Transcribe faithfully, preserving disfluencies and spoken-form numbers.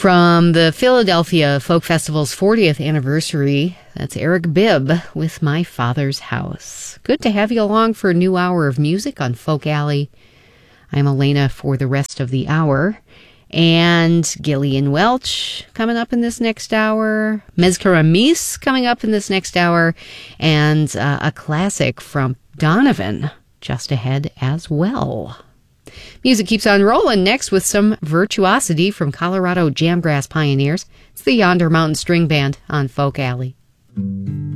From the Philadelphia Folk Festival's fortieth anniversary, that's Eric Bibb with My Father's House. Good to have you along for a new hour of music on Folk Alley. I'm Elena for the rest of the hour. And Gillian Welch coming up in this next hour. Mezcaramis coming up in this next hour. And uh, a classic from Donovan just ahead as well. Music keeps on rolling next with some virtuosity from Colorado Jamgrass pioneers. It's the Yonder Mountain String Band on Folk Alley.